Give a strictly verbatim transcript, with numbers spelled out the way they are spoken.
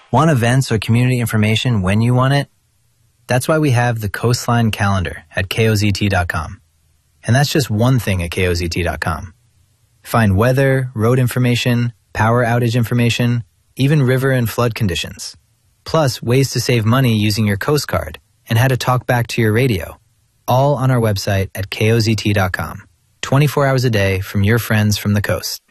Want events or community information when you want it? That's why we have the Coastline Calendar at K O Z T dot com. And that's just one thing at K O Z T dot com. Find weather, road information, power outage information, even river and flood conditions. Plus, ways to save money using your Coast Card and how to talk back to your radio. All on our website at K O Z T dot com. twenty-four hours a day from your friends from the coast.